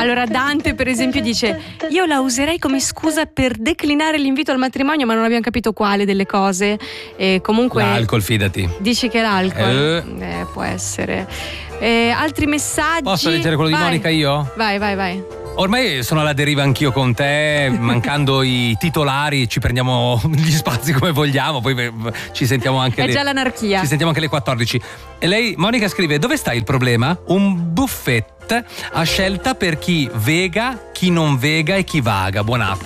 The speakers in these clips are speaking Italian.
Allora Dante per esempio dice: io la userei come scusa per declinare l'invito al matrimonio, ma non abbiamo capito quale delle cose. Comunque l'alcol, fidati. Dici che l'alcol può essere. Altri messaggi? Posso leggere quello di Monica io? Vai. Ormai sono alla deriva anch'io con te, mancando i titolari ci prendiamo gli spazi come vogliamo, poi ci sentiamo anche già l'anarchia. Ci sentiamo anche alle 14. E lei, Monica, scrive: dove sta il problema? Un buffet a scelta per chi vega, chi non vega e chi vaga. Buon app.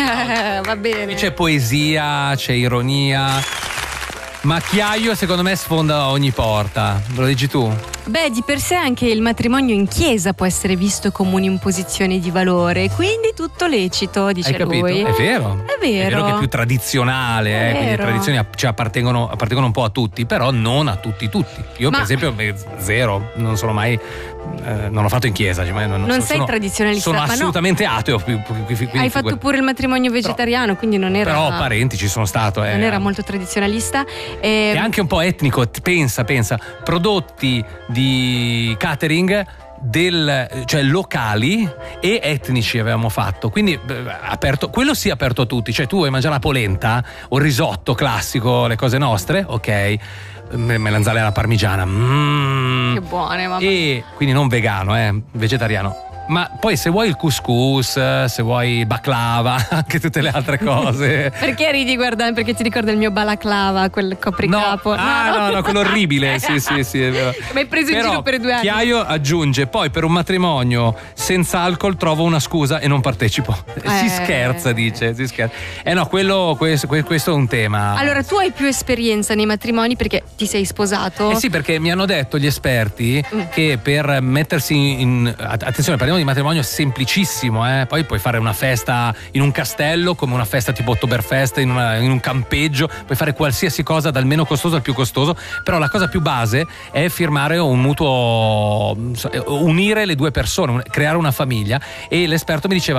Va bene. C'è poesia, c'è ironia. Macchiaio secondo me sfonda ogni porta. Lo leggi tu? Beh, di per sé anche il matrimonio in chiesa può essere visto come un'imposizione di valore, quindi tutto lecito, dice Hai capito? lui. È vero. È vero che è più tradizionale, quindi le tradizioni ci appartengono un po' a tutti, però non a tutti. Io per esempio zero, non sono mai non l'ho fatto in chiesa, cioè, non sei tradizionalista. Sono assolutamente ateo. Hai fatto pure il matrimonio vegetariano, quindi non era. Però parenti ci sono stato. Non era molto tradizionalista. E anche un po' etnico. Pensa, prodotti di catering cioè locali e etnici avevamo fatto, quindi aperto, quello sì, aperto a tutti. Cioè tu vuoi mangiare la polenta o il risotto classico, le cose nostre, ok, melanzane alla parmigiana, che buone, mamma. E quindi non vegano, vegetariano. Ma poi se vuoi il couscous, se vuoi il baklava, anche tutte le altre cose. Perché ridi, guarda, perché ti ricorda il mio balaclava, quel copricapo? No, quello orribile, sì, è vero. Mi hai preso in giro per 2 anni. Chiaio aggiunge: poi per un matrimonio senza alcol trovo una scusa e non partecipo. Si scherza, dice, si scherza. Questo è un tema. Allora, tu hai più esperienza nei matrimoni perché ti sei sposato? Sì, perché mi hanno detto gli esperti che per mettersi in attenzione, parliamo di matrimonio semplicissimo, poi puoi fare una festa in un castello come una festa tipo Oktoberfest in un campeggio, puoi fare qualsiasi cosa dal meno costoso al più costoso, però la cosa più base è firmare un mutuo, unire le due persone, creare una famiglia. E l'esperto mi diceva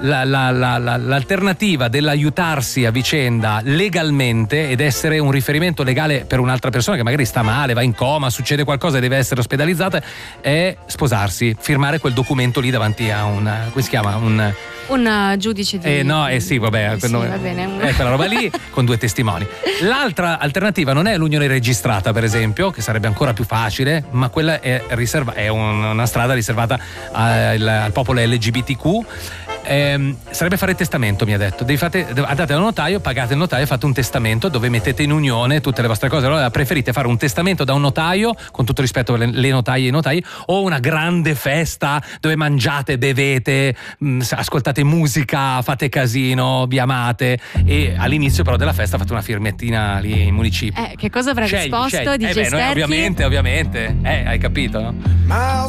l'alternativa dell'aiutarsi a vicenda legalmente ed essere un riferimento legale per un'altra persona che magari sta male, va in coma, succede qualcosa e deve essere ospedalizzata, è sposarsi, firmare quel documento lì davanti a come si chiama? Un giudice di... sì, vabbè, sì, va bene. Quella roba lì con 2 testimoni. L'altra alternativa non è l'unione registrata, per esempio, che sarebbe ancora più facile, ma quella è una strada riservata al popolo LGBTQ. Sarebbe fare testamento, mi ha detto. Andate al notaio, pagate il notaio, fate un testamento dove mettete in unione tutte le vostre cose. Allora preferite fare un testamento da un notaio, con tutto rispetto per le notaie e i notai, o una grande festa dove mangiate, bevete, ascoltate musica, fate casino, vi amate, e all'inizio però della festa fate una firmettina lì in municipio. Che cosa avrà risposto? Dice noi ovviamente, hai capito, no?